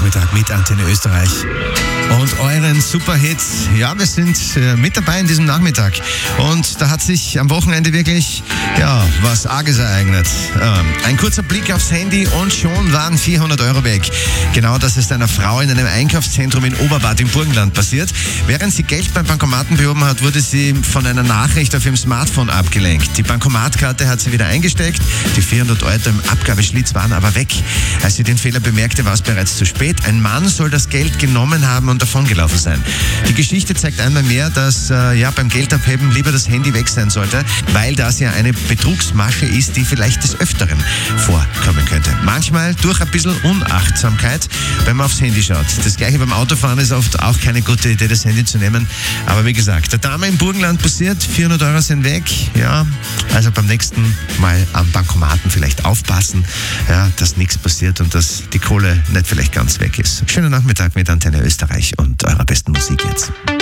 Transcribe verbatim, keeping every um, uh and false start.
Nachmittag mit Antenne Österreich und euren Superhits. Ja, wir sind äh, mit dabei in diesem Nachmittag und da hat sich am Wochenende wirklich, ja, was Arges ereignet. Ähm, ein kurzer Blick aufs Handy und schon waren vierhundert Euro weg. Genau das ist einer Frau in einem Einkaufszentrum in Oberbad im Burgenland passiert. Während sie Geld beim Bankomaten behoben hat, wurde sie von einer Nachricht auf ihrem Smartphone abgelenkt. Die Bankomatkarte hat sie wieder eingesteckt, die vierhundert Euro im Abgabeschlitz waren aber weg. Als sie den Fehler bemerkte, war es bereits zu spät. Ein Mann soll das Geld genommen haben und davongelaufen sein. Die Geschichte zeigt einmal mehr, dass äh, ja, beim Geldabheben lieber das Handy weg sein sollte, weil das ja eine Betrugsmasche ist, die vielleicht des Öfteren vorkommen könnte. Manchmal durch ein bisschen Unachtsamkeit, wenn man aufs Handy schaut. Das gleiche beim Autofahren ist oft auch keine gute Idee, das Handy zu nehmen. Aber wie gesagt, der Dame im Burgenland passiert, vierhundert Euro sind weg. Ja, also beim nächsten Mal am Bankomaten vielleicht aufpassen, ja, dass nichts passiert und dass die Kohle nicht vielleicht ganz weg ist. Schönen Nachmittag mit Antenne Österreich und eurer besten Musik jetzt.